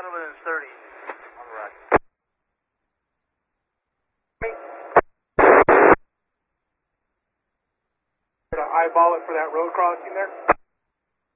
gentleman is 30 on the right. Eyeball it for that road crossing there.